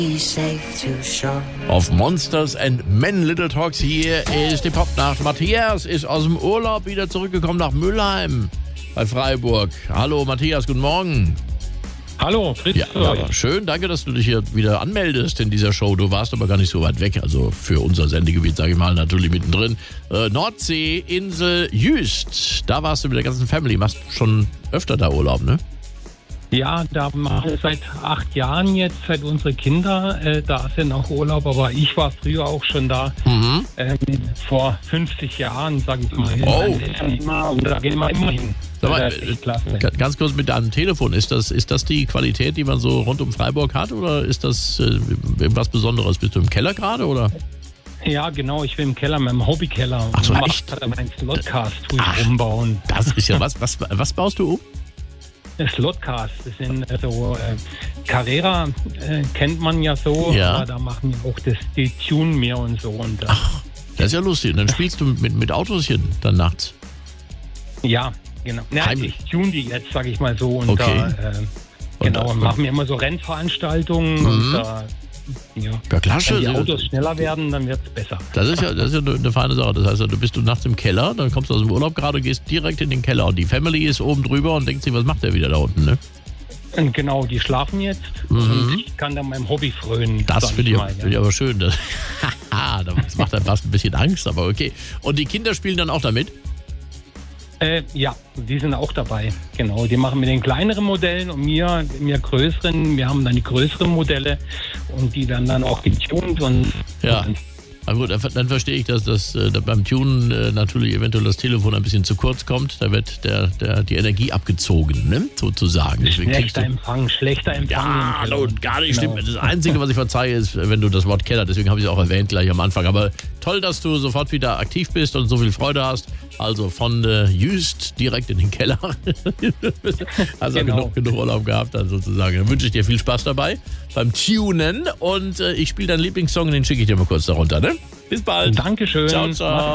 Auf Monsters and Men Little Talks hier ist die Popnacht. Matthias ist aus dem Urlaub wieder zurückgekommen nach Mülheim bei Freiburg. Hallo Matthias, guten Morgen. Hallo, Fritz. Ja, schön, danke, dass du dich hier wieder anmeldest in dieser Show. Du warst aber gar nicht so weit weg, also für unser Sendegebiet, sage ich mal, natürlich mittendrin. Nordsee, Insel Jüst, da warst du mit der ganzen Family. Machst schon öfter da Urlaub, ne? Ja, da machen wir seit 8 Jahren jetzt, seit unsere Kinder da sind auch Urlaub, aber ich war früher auch schon da, vor 50 Jahren, sage ich mal. Oh. Und da gehen wir immer hin. Aber, ganz kurz mit deinem Telefon, ist das die Qualität, die man so rund um Freiburg hat, oder ist das was Besonderes? Bist du im Keller gerade, oder? Ja, genau, ich bin im Keller, meinem Hobbykeller. Ach so, echt? Mein Slotcast umbauen. Das ist ja was baust du um? Slotcast, das sind so Carrera, kennt man ja so, ja. Aber da machen wir auch die Tune mehr und so. Und, ach, das ist ja lustig. Und dann spielst du mit Autoschen dann nachts? Ja, genau. Ja, ich tune die jetzt, sag ich mal so. Und okay. Und machen wir immer so Rennveranstaltungen und ja, klasse. Wenn die Autos schneller werden, dann wird es besser. Das ist ja eine feine Sache. Das heißt, du bist nachts im Keller, dann kommst du aus dem Urlaub gerade, gehst direkt in den Keller und die Family ist oben drüber und denkt sich, was macht der wieder da unten, ne? Und genau, die schlafen jetzt und ich kann dann meinem Hobby frönen. Das finde ich aber schön. Das macht dann fast ein bisschen Angst, aber okay. Und die Kinder spielen dann auch damit? Ja, die sind auch dabei. Genau, die machen mit den kleineren Modellen und mir größeren. Wir haben dann die größeren Modelle und die werden dann auch getuned. Ja, aber gut, dann verstehe ich, dass beim Tunen natürlich eventuell das Telefon ein bisschen zu kurz kommt. Da wird die Energie abgezogen, ne? Sozusagen. Schlechter Empfang. Ja, gar nicht schlimm. Das Einzige, was ich verzeihe, ist, wenn du das Wort Keller, deswegen habe ich es auch erwähnt gleich am Anfang. Aber toll, dass du sofort wieder aktiv bist und so viel Freude hast. Also von Jüst direkt in den Keller. Also genug Urlaub gehabt, dann sozusagen. Dann wünsche ich dir viel Spaß dabei beim Tunen und ich spiele deinen Lieblingssong, den schicke ich dir mal kurz darunter, ne? Bis bald. Dankeschön. Ciao, ciao.